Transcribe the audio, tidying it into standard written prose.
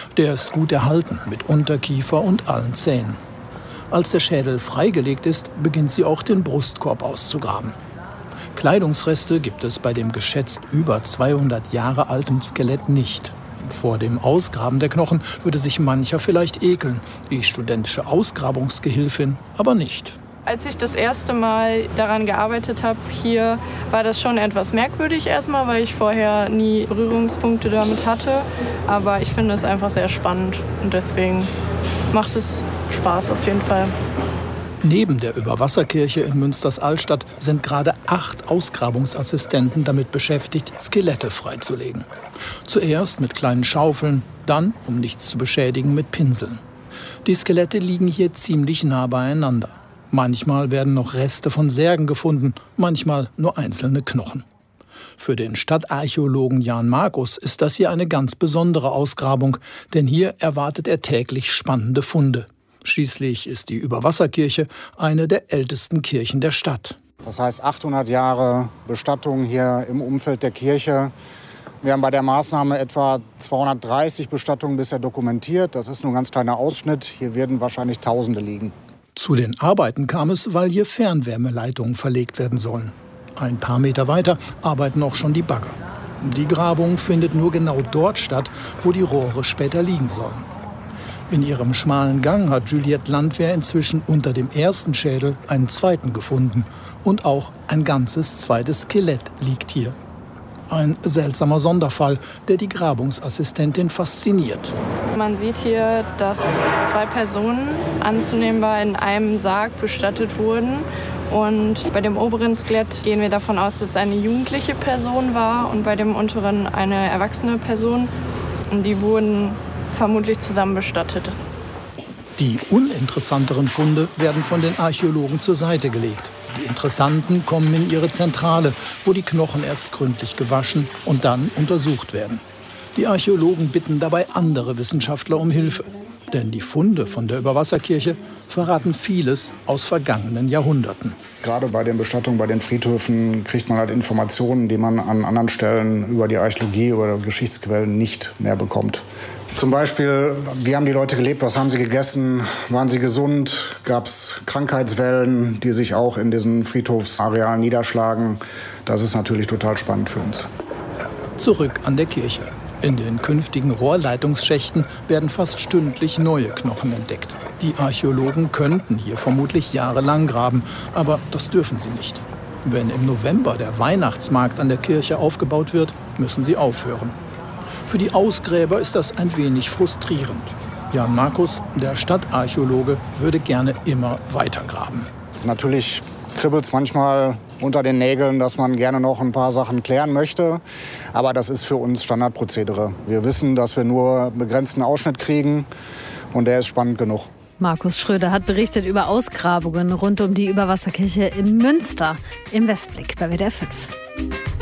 Der ist gut erhalten, mit Unterkiefer und allen Zähnen. Als der Schädel freigelegt ist, beginnt sie auch den Brustkorb auszugraben. Kleidungsreste gibt es bei dem geschätzt über 200 Jahre alten Skelett nicht. Vor dem Ausgraben der Knochen würde sich mancher vielleicht ekeln, die studentische Ausgrabungsgehilfin aber nicht. Als ich das erste Mal daran gearbeitet habe, hier war das schon etwas merkwürdig erstmal, weil ich vorher nie Berührungspunkte damit hatte. Aber ich finde es einfach sehr spannend und deswegen macht es Spaß auf jeden Fall. Neben der Überwasserkirche in Münsters Altstadt sind gerade 8 Ausgrabungsassistenten damit beschäftigt, Skelette freizulegen. Zuerst mit kleinen Schaufeln, dann, um nichts zu beschädigen, mit Pinseln. Die Skelette liegen hier ziemlich nah beieinander. Manchmal werden noch Reste von Särgen gefunden, manchmal nur einzelne Knochen. Für den Stadtarchäologen Jan Markus ist das hier eine ganz besondere Ausgrabung, denn hier erwartet er täglich spannende Funde. Schließlich ist die Überwasserkirche eine der ältesten Kirchen der Stadt. Das heißt 800 Jahre Bestattung hier im Umfeld der Kirche. Wir haben bei der Maßnahme etwa 230 Bestattungen bisher dokumentiert. Das ist nur ein ganz kleiner Ausschnitt. Hier werden wahrscheinlich Tausende liegen. Zu den Arbeiten kam es, weil hier Fernwärmeleitungen verlegt werden sollen. Ein paar Meter weiter arbeiten auch schon die Bagger. Die Grabung findet nur genau dort statt, wo die Rohre später liegen sollen. In ihrem schmalen Gang hat Juliette Landwehr inzwischen unter dem ersten Schädel einen zweiten gefunden. Und auch ein ganzes zweites Skelett liegt hier. Ein seltsamer Sonderfall, der die Grabungsassistentin fasziniert. Man sieht hier, dass 2 Personen anzunehmbar in einem Sarg bestattet wurden. Und bei dem oberen Skelett gehen wir davon aus, dass es eine jugendliche Person war und bei dem unteren eine erwachsene Person. Und die wurden vermutlich zusammen bestattet. Die uninteressanteren Funde werden von den Archäologen zur Seite gelegt. Die interessanten kommen in ihre Zentrale, wo die Knochen erst gründlich gewaschen und dann untersucht werden. Die Archäologen bitten dabei andere Wissenschaftler um Hilfe. Denn die Funde von der Überwasserkirche verraten vieles aus vergangenen Jahrhunderten. Gerade bei den Bestattungen, bei den Friedhöfen kriegt man halt Informationen, die man an anderen Stellen über die Archäologie oder Geschichtsquellen nicht mehr bekommt. Zum Beispiel, wie haben die Leute gelebt, was haben sie gegessen, waren sie gesund, gab es Krankheitswellen, die sich auch in diesen Friedhofsarealen niederschlagen. Das ist natürlich total spannend für uns. Zurück an der Kirche. In den künftigen Rohrleitungsschächten werden fast stündlich neue Knochen entdeckt. Die Archäologen könnten hier vermutlich jahrelang graben, aber das dürfen sie nicht. Wenn im November der Weihnachtsmarkt an der Kirche aufgebaut wird, müssen sie aufhören. Für die Ausgräber ist das ein wenig frustrierend. Jan Markus, der Stadtarchäologe, würde gerne immer weiter graben. Natürlich kribbelt es manchmal unter den Nägeln, dass man gerne noch ein paar Sachen klären möchte. Aber das ist für uns Standardprozedere. Wir wissen, dass wir nur einen begrenzten Ausschnitt kriegen und der ist spannend genug. Markus Schröder hat berichtet über Ausgrabungen rund um die Überwasserkirche in Münster im Westblick bei WDR 5.